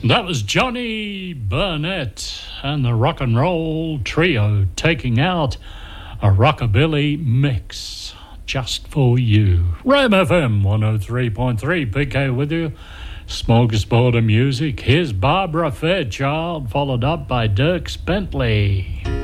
That was Johnny Burnett and the Rock and Roll Trio taking out a rockabilly mix just for you. Ram FM 103.3, PK with you. Smorgasbord of music. Here's Barbara Fairchild, followed up by Dierks Bentley.